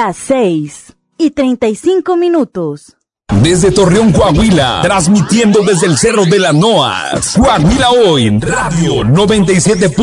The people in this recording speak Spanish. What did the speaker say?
Las 6:35. Desde Torreón, Coahuila, transmitiendo desde el Cerro de la Noa, Coahuila Hoy, Radio 97.